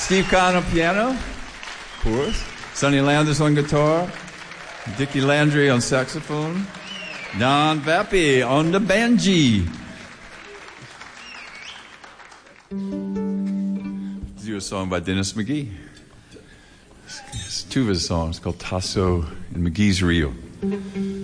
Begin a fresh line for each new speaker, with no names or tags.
Steve Kahn on piano, of course. Sonny Landers on guitar. Dickie Landry on saxophone. Don Vappy on the banjee. Let's do a song by Dennis McGee. It's two of his songs called Tasso and McGee's Rio.